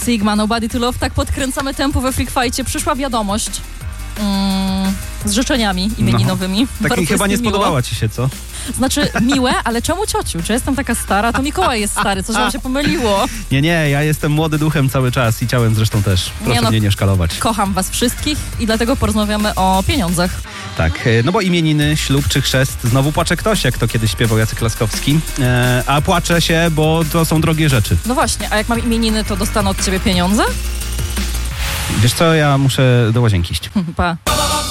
Sigma, Nobody to Love. Tak podkręcamy tempo we Freak Fightie. Przyszła wiadomość z życzeniami imieninowymi. Tak mi chyba nie spodobała ci się, co? Znaczy miłe, ale czemu ciociu? Czy jestem taka stara? To Mikołaj jest stary, coś wam się pomyliło. Nie, ja jestem młody duchem cały czas i ciałem zresztą też. Proszę mnie nie szkalować. Kocham was wszystkich i dlatego porozmawiamy o pieniądzach. Tak, no bo imieniny, ślub czy chrzest, znowu płacze ktoś, jak to kiedyś śpiewał Jacek Laskowski. A płacze się, bo to są drogie rzeczy. No właśnie, a jak mam imieniny, to dostanę od ciebie pieniądze? Wiesz co, ja muszę do łazienki iść. Pa.